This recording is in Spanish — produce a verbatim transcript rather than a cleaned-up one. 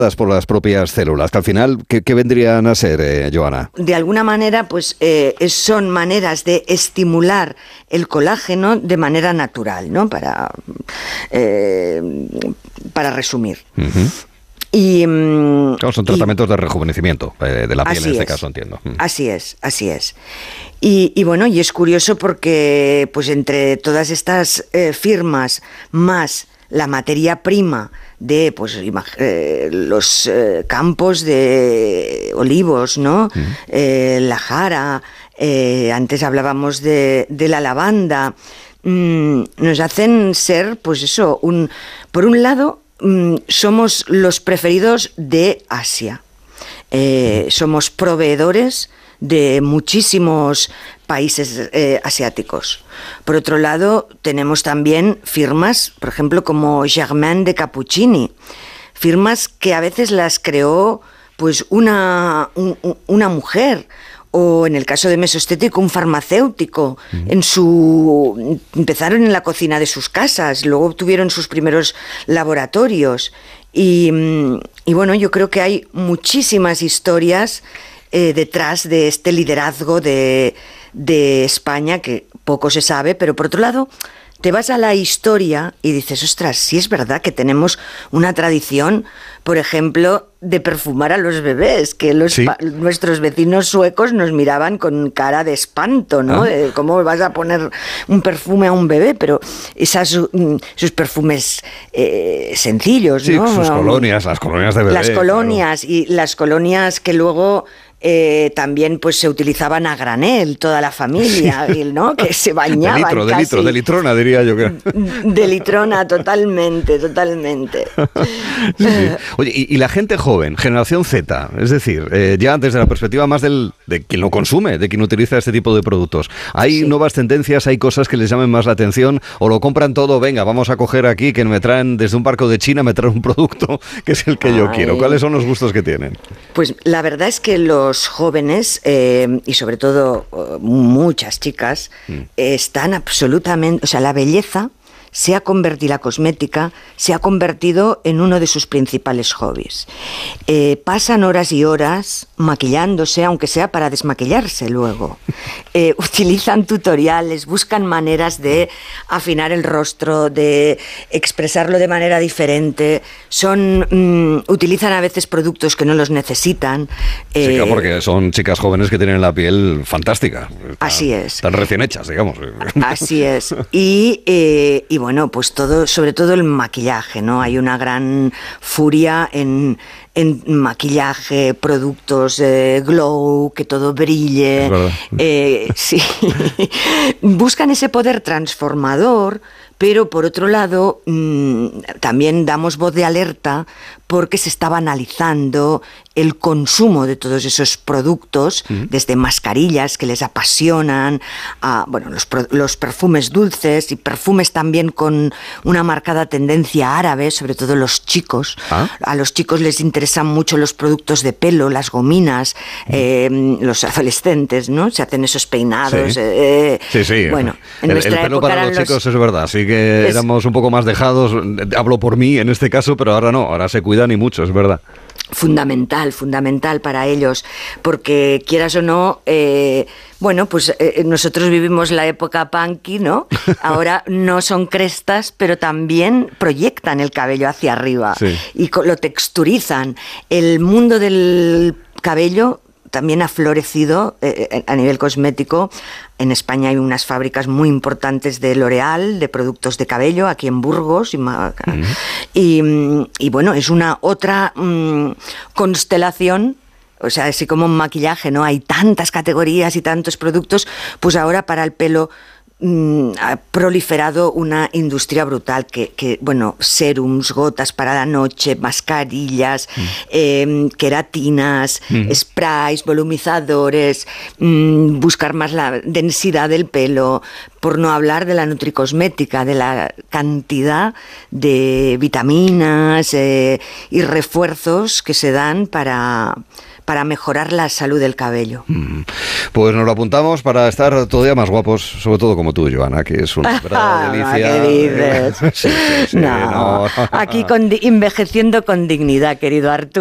por las propias células, que al final, ¿qué, qué vendrían a ser, eh, Joana? De alguna manera, pues eh, son maneras de estimular el colágeno de manera natural, ¿no? Para, eh, para resumir. Uh-huh. Y, um, claro, son tratamientos y, de rejuvenecimiento eh, de la piel en este es, caso, entiendo. Así es, así es. Y, y bueno, y es curioso porque pues entre todas estas eh, firmas más la materia prima de pues eh, los eh, campos de olivos, ¿no? Uh-huh. Eh, la jara, eh, antes hablábamos de, de la lavanda, mm, nos hacen ser, pues eso, un por un lado, mm, somos los preferidos de Asia. Eh, uh-huh. Somos proveedores de muchísimos países eh, asiáticos. Por otro lado, tenemos también firmas, por ejemplo, como Germain de Cappuccini, firmas que a veces las creó pues una, un, una mujer, o en el caso de Mesoestético, un farmacéutico. Uh-huh. En su empezaron en la cocina de sus casas, luego tuvieron sus primeros laboratorios. Y, y bueno, yo creo que hay muchísimas historias Eh, detrás de este liderazgo de, de España, que poco se sabe, pero por otro lado te vas a la historia y dices, ostras, sí es verdad que tenemos una tradición, por ejemplo, de perfumar a los bebés, que los ¿sí? pa- nuestros vecinos suecos nos miraban con cara de espanto, ¿no? ¿Ah? De cómo vas a poner un perfume a un bebé, pero esas, sus perfumes eh, sencillos, sí, ¿no? Sus colonias, las colonias de bebé. Las colonias, claro. Y las colonias que luego Eh, también pues se utilizaban a granel, toda la familia, sí. ¿No? Que se bañaban. De litro, de casi. litro, de litrona, diría yo. Que... De litrona, totalmente, totalmente. Sí, sí. Oye, y, y la gente joven, generación Z, es decir, eh, ya desde la perspectiva más del, de quien lo consume, de quien utiliza este tipo de productos, ¿hay sí. nuevas tendencias, hay cosas que les llamen más la atención o lo compran todo? Venga, vamos a coger aquí que me traen desde un barco de China, me traen un producto que es el que Ay. yo quiero. ¿Cuáles son los gustos que tienen? Pues la verdad es que los Los jóvenes eh, y sobre todo uh, muchas chicas mm. eh, están absolutamente, o sea, la belleza se ha convertido, la cosmética se ha convertido en uno de sus principales hobbies. Eh, pasan horas y horas maquillándose, aunque sea para desmaquillarse luego. Eh, utilizan tutoriales, buscan maneras de afinar el rostro, de expresarlo de manera diferente. Son, mm, utilizan a veces productos que no los necesitan. Eh, sí, claro, porque son chicas jóvenes que tienen la piel fantástica. Está, así es. Están recién hechas, digamos. Así es. Y, eh, y bueno, pues todo, sobre todo el maquillaje, ¿no? Hay una gran furia en, en maquillaje, productos eh, glow, que todo brille. Eh, sí. Buscan ese poder transformador, pero por otro lado mmm, también damos voz de alerta porque se está banalizando el consumo de todos esos productos, uh-huh. desde mascarillas que les apasionan, a bueno, los, los perfumes dulces y perfumes también con una marcada tendencia árabe, sobre todo los chicos. ¿Ah? A los chicos les interesan mucho los productos de pelo, las gominas, uh-huh. eh, los adolescentes, ¿no? Se hacen esos peinados. Sí, eh, sí, sí. Bueno, en el, nuestra el pelo época para los chicos los... es verdad, sí que es... éramos un poco más dejados, hablo por mí en este caso, pero ahora no, ahora se cuidan y mucho, es verdad. Fundamental, fundamental para ellos, porque quieras o no, eh, bueno, pues eh, nosotros vivimos la época punky, ¿no? Ahora no son crestas, pero también proyectan el cabello hacia arriba, sí. Y lo texturizan. El mundo del cabello también ha florecido eh, a nivel cosmético. En España hay unas fábricas muy importantes de L'Oréal, de productos de cabello, aquí en Burgos. Y, uh-huh. y, y bueno, es una otra um, constelación. O sea, así como en maquillaje, ¿no? Hay tantas categorías y tantos productos, pues ahora para el pelo ha proliferado una industria brutal que, que bueno, serums, gotas para la noche, mascarillas, mm. eh, queratinas, mm. sprays, volumizadores, mmm, buscar más la densidad del pelo, por no hablar de la nutricosmética, de la cantidad de vitaminas eh, y refuerzos que se dan para... para mejorar la salud del cabello. Pues nos lo apuntamos para estar todavía más guapos, sobre todo como como tú, Joana, que es una verdadera delicia. ¿Qué dices? Sí, sí, sí, no, no. Aquí con, envejeciendo con dignidad, querido Arturo.